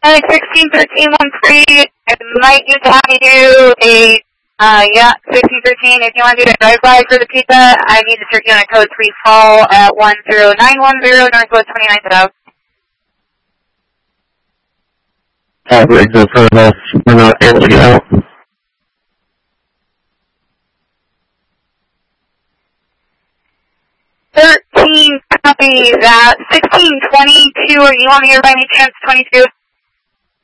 161313, I might need to have you do a, 1613, if you want to do a drive-by for the pizza, I need to start doing a code 3 call at 10910 Northwest 29th Ave. Exit for us, we're not able to get out. 13 copy that. 1622, are you on here by any chance, 22?